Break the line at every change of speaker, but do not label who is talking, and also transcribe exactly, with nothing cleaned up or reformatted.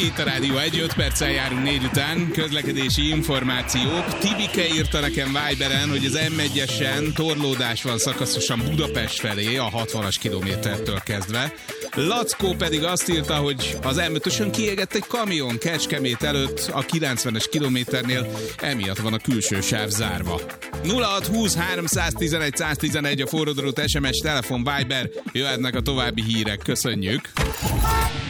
Itt a Rádió egy, öt perccel járunk négy után, közlekedési információk. Tibike írta nekem Viberen, hogy az em egyesen torlódás van szakaszosan Budapest felé, a hatvanas kilométertől kezdve. Lackó pedig azt írta, hogy az em ötösön kiégett egy kamion Kecskemét előtt a kilencvenes kilométernél, emiatt van a külső sáv zárva. nulla hat húsz háromszáztizenegy száztizenegy a forradalót es em es, telefon, Viber, jöhetnek a további hírek, köszönjük!